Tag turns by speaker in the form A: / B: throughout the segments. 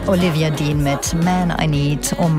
A: Olivia Dean mit Man I Need um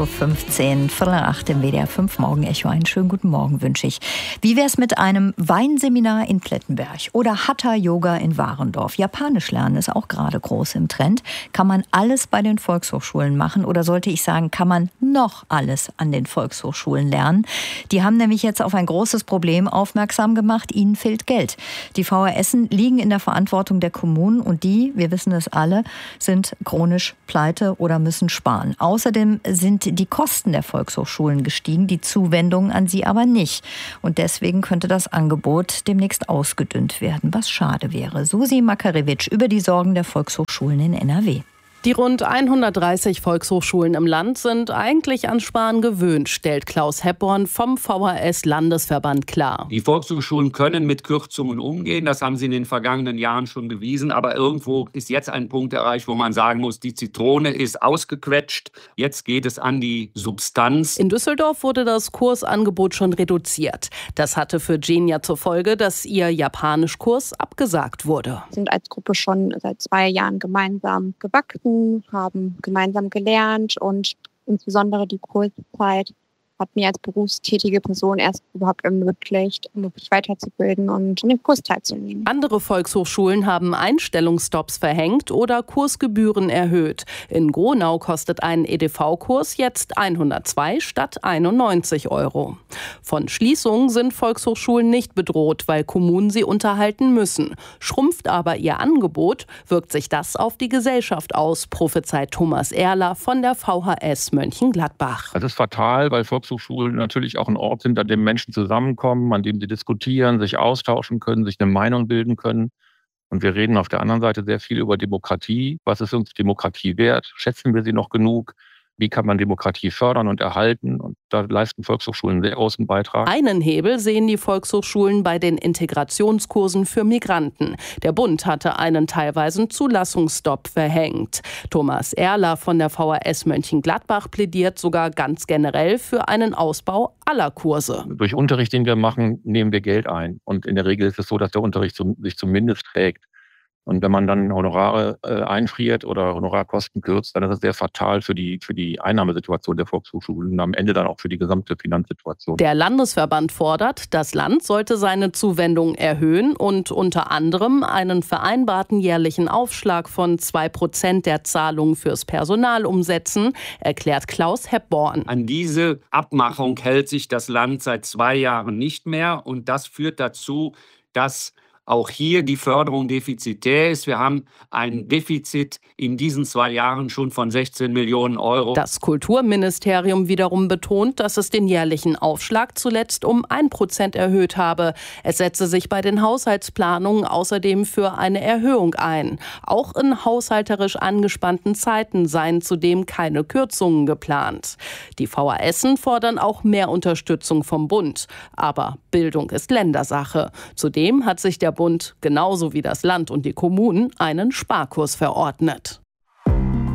A: 8.15 Uhr, 7:45 im WDR 5 Morgen-Echo. Einen schönen guten Morgen wünsche ich. Wie wäre es mit einem Weinseminar in Plettenberg oder Hatha-Yoga in Warendorf? Japanisch lernen ist auch gerade groß im Trend. Kann man alles bei den Volkshochschulen machen oder sollte ich sagen, kann man noch alles an den Volkshochschulen lernen? Die haben nämlich jetzt auf ein großes Problem aufmerksam gemacht. Ihnen fehlt Geld. Die VHSen liegen in der Verantwortung der Kommunen und die, wir wissen es alle, sind chronisch pleite oder müssen sparen. Außerdem sind die Kosten der Volkshochschulen gestiegen, die Zuwendungen an sie aber nicht. Und deswegen könnte das Angebot demnächst ausgedünnt werden, was schade wäre. Susi Makarewitsch über die Sorgen der Volkshochschulen in NRW.
B: Die rund 130 Volkshochschulen im Land sind eigentlich an Sparen gewöhnt, stellt Klaus Hebborn vom VHS-Landesverband klar.
C: Die Volkshochschulen können mit Kürzungen umgehen, das haben sie in den vergangenen Jahren schon bewiesen. Aber irgendwo ist jetzt ein Punkt erreicht, wo man sagen muss, die Zitrone ist ausgequetscht. Jetzt geht es an die Substanz.
B: In Düsseldorf wurde das Kursangebot schon reduziert. Das hatte für Genia zur Folge, dass ihr Japanischkurs abgesagt wurde.
D: Wir sind als Gruppe schon seit 2 Jahren gemeinsam gewachsen, haben gemeinsam gelernt und insbesondere die Kurszeit hat mir als berufstätige Person erst überhaupt ermöglicht, mich weiterzubilden und an dem Kurs teilzunehmen.
B: Andere Volkshochschulen haben Einstellungsstopps verhängt oder Kursgebühren erhöht. In Gronau kostet ein EDV-Kurs jetzt 102 statt 91 €. Von Schließungen sind Volkshochschulen nicht bedroht, weil Kommunen sie unterhalten müssen. Schrumpft aber ihr Angebot, wirkt sich das auf die Gesellschaft aus, prophezeit Thomas Erler von der VHS Mönchengladbach.
E: Das ist fatal, weil Volkshochschulen natürlich auch ein Ort sind, an dem Menschen zusammenkommen, an dem sie diskutieren, sich austauschen können, sich eine Meinung bilden können. Und wir reden auf der anderen Seite sehr viel über Demokratie. Was ist uns Demokratie wert? Schätzen wir sie noch genug? Wie kann man Demokratie fördern und erhalten? Und da leisten Volkshochschulen einen sehr großen Beitrag.
B: Einen Hebel sehen die Volkshochschulen bei den Integrationskursen für Migranten. Der Bund hatte einen teilweisen Zulassungsstopp verhängt. Thomas Erler von der VHS Mönchengladbach plädiert sogar ganz generell für einen Ausbau aller Kurse.
E: Durch Unterricht, den wir machen, nehmen wir Geld ein. Und in der Regel ist es so, dass der Unterricht sich zumindest trägt. Und wenn man dann Honorare einfriert oder Honorarkosten kürzt, dann ist das sehr fatal für die Einnahmesituation der Volkshochschulen und am Ende dann auch für die gesamte Finanzsituation.
B: Der Landesverband fordert, das Land sollte seine Zuwendung erhöhen und unter anderem einen vereinbarten jährlichen Aufschlag von 2% der Zahlungen fürs Personal umsetzen, erklärt Klaus Hebborn.
C: An diese Abmachung hält sich das Land seit 2 Jahren nicht mehr und das führt dazu, dass auch hier die Förderung defizitär ist. Wir haben ein Defizit in diesen 2 Jahren schon von 16 Millionen €.
B: Das Kulturministerium wiederum betont, dass es den jährlichen Aufschlag zuletzt um 1% erhöht habe. Es setze sich bei den Haushaltsplanungen außerdem für eine Erhöhung ein. Auch in haushalterisch angespannten Zeiten seien zudem keine Kürzungen geplant. Die VHSen fordern auch mehr Unterstützung vom Bund. Aber Bildung ist Ländersache. Zudem hat sich der Bund genauso wie das Land und die Kommunen einen Sparkurs verordnet.